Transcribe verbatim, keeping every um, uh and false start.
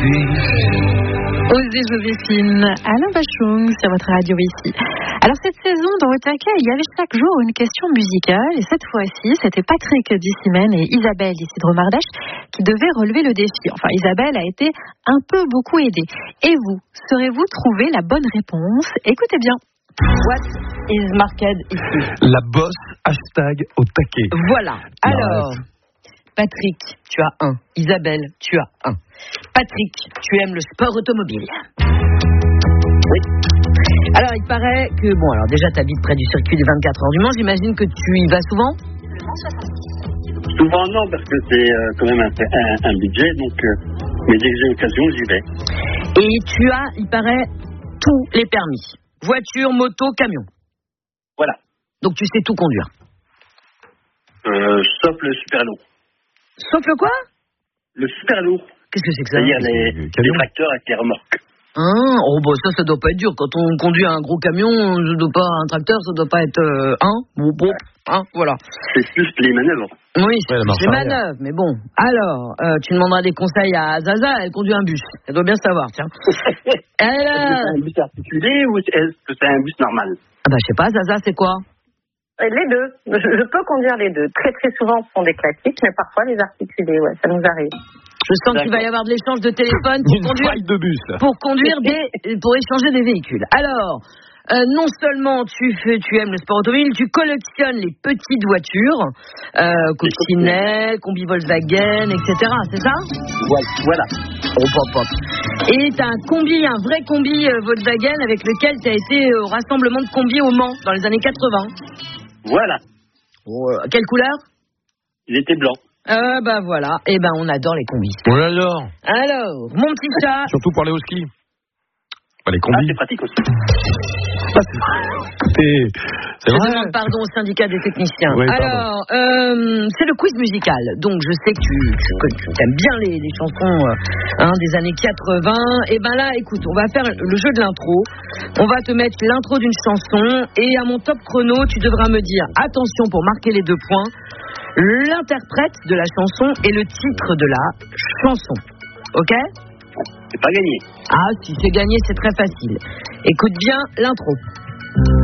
Osez Joséphine, Alain Bachung sur votre radio ici. Alors cette saison, dans Au Taquet, il y avait chaque jour une question musicale. Et cette fois-ci, c'était Patrick Dissimène et Isabelle ici de Romardèche qui devaient relever le défi. Enfin, Isabelle a été un peu beaucoup aidée. Et vous, saurez-vous trouver la bonne réponse? Écoutez bien. What is marked ici? La bosse, hashtag Au Taquet. Voilà. Alors, Patrick, tu as un. Isabelle, tu as un. Patrick, tu aimes le sport automobile? Oui. Alors, il paraît que, bon, alors déjà, tu habites près du circuit des vingt-quatre heures du Mans. J'imagine que tu y vas souvent? Souvent, non, parce que c'est euh, quand même un, un, un budget, donc, euh, mais dès que j'ai l'occasion, j'y vais. Et tu as, il paraît, tous les permis. Voiture, moto, camion. Voilà. Donc, tu sais tout conduire. Euh, sauf le super lourd. Sauf le quoi? Le super lourd. Qu'est-ce que c'est que ça? C'est-à-dire les, les tracteurs avec les remorques. Ah, oh bah ça, ça doit pas être dur. Quand on conduit un gros camion, ça doit pas, un tracteur, ça doit pas être euh, un, bon, bon, hein, voilà. C'est plus les manœuvres. Oui, c'est ouais, plus les manœuvres, mais bon. Alors, euh, tu demanderas des conseils à Zaza, elle conduit un bus. Elle doit bien savoir, tiens. Elle, Est-ce que c'est un bus articulé ou est-ce que c'est un bus normal? Ah bah je sais pas, Zaza, c'est quoi? Les deux. Je, je peux conduire les deux. Très très souvent, ce sont des classiques, mais parfois les articulés, ouais, ça nous arrive. Je sens qu'il va y avoir de l'échange de téléphone pour Une conduire, faille de bus. pour conduire des, pour échanger des véhicules. Alors, euh, non seulement tu fais, tu aimes le sport automobile, tu collectionnes les petites voitures, euh, coccinelles, combi Volkswagen, et cetera. C'est ça? Voilà. Oh, pop, pop. Et t'as un combi, un vrai combi euh, Volkswagen avec lequel t'as été au rassemblement de combi au Mans dans les années quatre-vingts. Voilà. Oh, euh, quelle couleur? Il était blanc. Euh, bah voilà, et eh ben on adore les combis. On l'adore. Alors, mon petit chat. Surtout pour aller au ski. Bah, les Ah, combis. c'est pratique aussi. Ah, c'est... c'est Je vrai. demande pardon au syndicat des techniciens. Oui, alors, euh, c'est le quiz musical. Donc, je sais que tu, tu, que tu aimes bien les, les chansons euh, hein, des années quatre-vingts. Et ben là, écoute, on va faire le jeu de l'intro. On va te mettre l'intro d'une chanson. Et à mon top chrono, tu devras me dire, attention pour marquer les deux points, l'interprète de la chanson et le titre de la chanson. Ok? C'est pas gagné. Ah, si c'est gagné, c'est très facile. Écoute bien l'intro.